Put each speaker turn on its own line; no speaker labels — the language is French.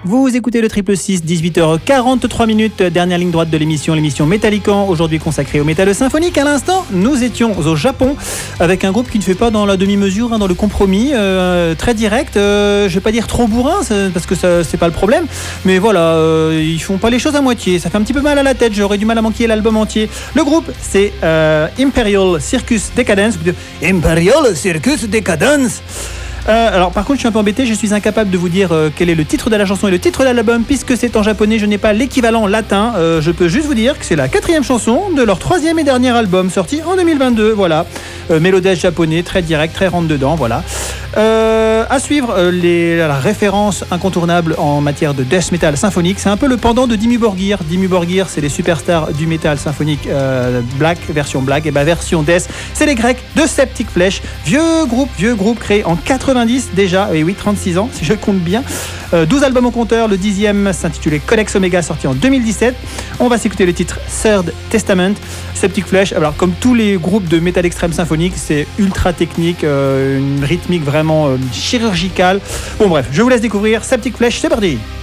Vous écoutez le 666, 18h43, dernière ligne droite de l'émission Metallican, aujourd'hui consacrée au métal symphonique. À l'instant, nous étions au Japon avec un groupe qui ne fait pas dans la demi-mesure, dans le compromis, très direct. Je vais pas dire trop bourrin, parce que ça, c'est pas le problème, mais voilà, ils font pas les choses à moitié. Ça fait un petit peu mal à la tête, j'aurais du mal à manquer l'album entier. Le groupe, c'est Imperial Circus Decadence. Imperial Circus Decadence. Alors par contre je suis un peu embêté, je suis incapable de vous dire quel est le titre de la chanson et le titre de l'album puisque c'est en japonais, je n'ai pas l'équivalent latin. Je peux juste vous dire que c'est la 4e chanson de leur 3e et dernier album sorti en 2022, voilà. Mélodage japonais, très direct, très rentre dedans, voilà. À suivre, la référence incontournable en matière de death metal symphonique, c'est un peu le pendant de Dimmu Borgir. Dimmu Borgir, c'est les superstars du metal symphonique black, version black, et version death, c'est les Grecs de Septic Flesh, vieux groupe créé en 90 déjà, et oui, 36 ans si je compte bien. 12 albums au compteur, le 10e s'intitulait Codex Omega, sorti en 2017. On va s'écouter le titre Third Testament. Septic Flesh, alors comme tous les groupes de métal extrême symphonique, c'est ultra technique, une rythmique vraiment chirurgicale. Bon bref, je vous laisse découvrir Septic Flesh, c'est parti.